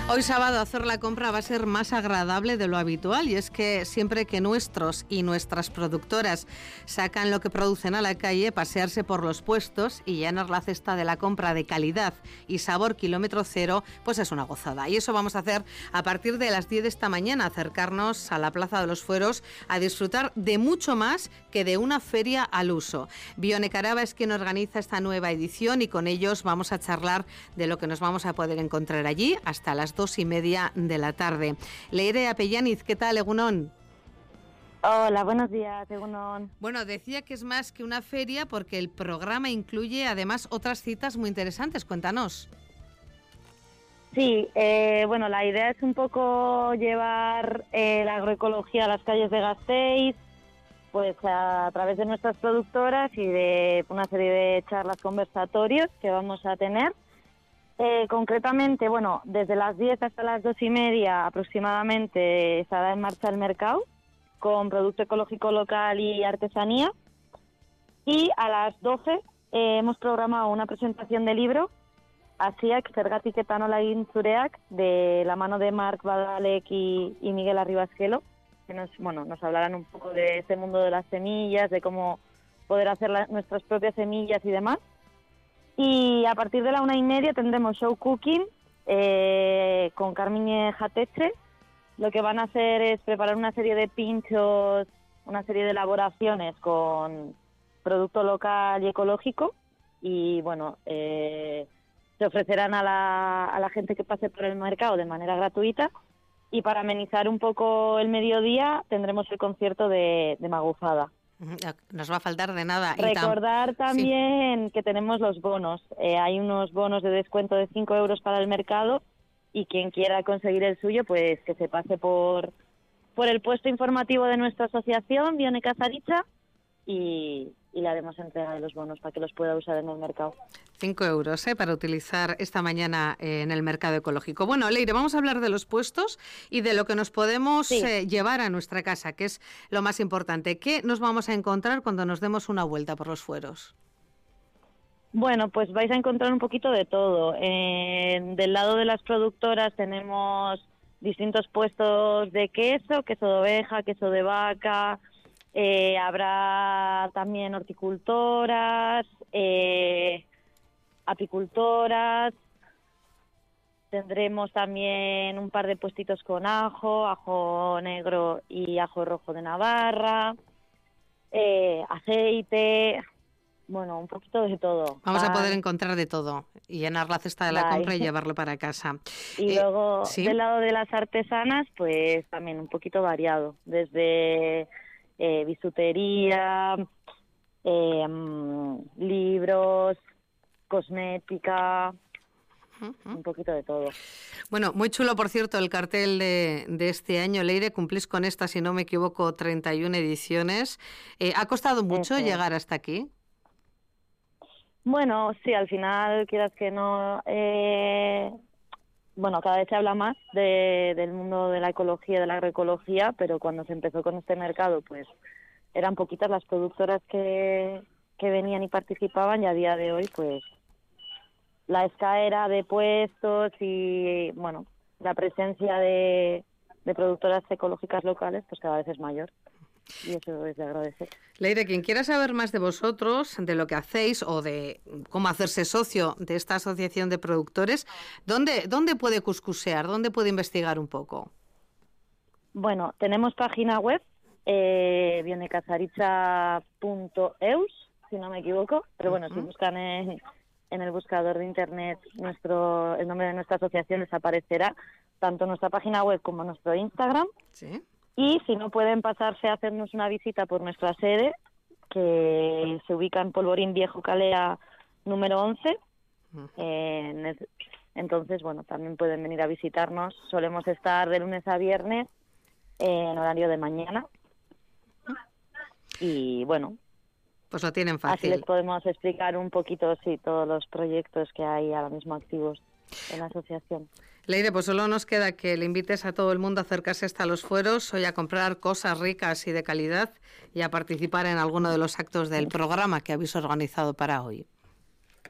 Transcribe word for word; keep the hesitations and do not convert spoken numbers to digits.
Hoy sábado hacer la compra va a ser más agradable de lo habitual, y es que siempre que nuestros y nuestras productoras sacan lo que producen a la calle, pasearse por los puestos y llenar la cesta de la compra de calidad y sabor kilómetro cero, pues es una gozada. Y eso vamos a hacer a partir de las diez de esta mañana, acercarnos a la Plaza de los Fueros a disfrutar de mucho más que de una feria al uso. Bione Caraba es quien organiza esta nueva edición y con ellos vamos a charlar de lo que nos vamos a poder encontrar allí hasta las dos y media de la tarde. Leire Apellaniz, ¿qué tal, Egunon? Hola, buenos días, Egunon. Bueno, decía que es más que una feria porque el programa incluye además otras citas muy interesantes. Cuéntanos. Sí, eh, bueno, la idea es un poco llevar eh, la agroecología a las calles de Gasteiz, pues a, a través de nuestras productoras y de una serie de charlas, conversatorios que vamos a tener. Eh, concretamente, bueno, desde las diez hasta las dos y media aproximadamente estará en marcha el mercado con producto ecológico local y artesanía. Y a las doce eh, hemos programado una presentación de libro, Asiak Zergatik eta Nola Egin Zureak, de la mano de Marc Badalek y, y Miguel Arribasquelo, que nos, bueno, nos hablarán un poco de este mundo de las semillas, de cómo poder hacer la, nuestras propias semillas y demás. Y a partir de la una y media tendremos show cooking eh, con Carmine Jateche. Lo que van a hacer es preparar una serie de pinchos, una serie de elaboraciones con producto local y ecológico. Y bueno, eh, se ofrecerán a la, a la gente que pase por el mercado de manera gratuita. Y para amenizar un poco el mediodía tendremos el concierto de, de Magufada. Nos va a faltar de nada. Recordar también sí. que tenemos los bonos. Eh, hay unos bonos de descuento de cinco euros para el mercado y quien quiera conseguir el suyo, pues que se pase por, por el puesto informativo de nuestra asociación, Bione Casaritza, y, y le haremos entrega de los bonos para que los pueda usar en el mercado. Cinco euros ¿eh? Para utilizar esta mañana eh, en el mercado ecológico. Bueno, Leire, vamos a hablar de los puestos y de lo que nos podemos sí. eh, llevar a nuestra casa, que es lo más importante. ¿Qué nos vamos a encontrar cuando nos demos una vuelta por los fueros? Bueno, pues vais a encontrar un poquito de todo. Eh, del lado de las productoras tenemos distintos puestos de queso, queso de oveja, queso de vaca. Eh, habrá también horticultoras, eh, apicultoras, tendremos también un par de puestitos con ajo, ajo negro y ajo rojo de Navarra, eh, aceite, bueno, un poquito de todo. Vamos a poder encontrar de todo y llenar la cesta de la Bye. compra y llevarlo para casa. Y eh, luego, ¿sí? del lado de las artesanas, pues también un poquito variado, desde eh, bisutería, eh, libros, cosmética, uh-huh. un poquito de todo. Bueno, muy chulo, por cierto, el cartel de, de este año, Leire. Cumplís con esta, si no me equivoco, treinta y una ediciones. Eh, ¿Ha costado mucho Eso. llegar hasta aquí? Bueno, sí, al final, quieras que no... Eh, bueno, cada vez se habla más de, del mundo de la ecología, de la agroecología, pero cuando se empezó con este mercado, pues eran poquitas las productoras que, que venían y participaban, y a día de hoy, pues la escalera de puestos y, bueno, la presencia de, de productoras ecológicas locales, pues cada vez es mayor. Y eso es de agradecer. Leire, quien quiera saber más de vosotros, de lo que hacéis o de cómo hacerse socio de esta asociación de productores, ¿dónde, dónde puede cuscusear? ¿Dónde puede investigar un poco? Bueno, tenemos página web, eh, bione casaritza punto eus, si no me equivoco, pero bueno, uh-huh. si buscan en, en el buscador de internet nuestro el nombre de nuestra asociación, les aparecerá tanto nuestra página web como nuestro Instagram. Sí. Y si no, pueden pasarse a hacernos una visita por nuestra sede, que se ubica en Polvorín Viejo Calea número once. Uh-huh. Eh, entonces, bueno, también pueden venir a visitarnos. Solemos estar de lunes a viernes eh, en horario de mañana. Y bueno, pues lo tienen fácil. Así les podemos explicar un poquito, sí, todos los proyectos que hay ahora mismo activos en la asociación. Leire, pues solo nos queda que le invites a todo el mundo a acercarse hasta los fueros, hoy a comprar cosas ricas y de calidad y a participar en alguno de los actos del programa que habéis organizado para hoy.